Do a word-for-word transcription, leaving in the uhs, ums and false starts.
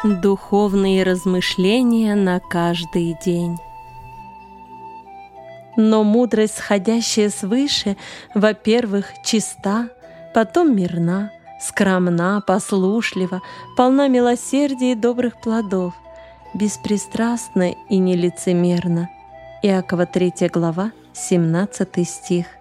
Духовные размышления на каждый день. Но мудрость, сходящая свыше, во-первых, чиста, потом мирна, скромна, послушлива, полна милосердия и добрых плодов, беспристрастна и нелицемерна. Иакова третья глава, семнадцатый стих.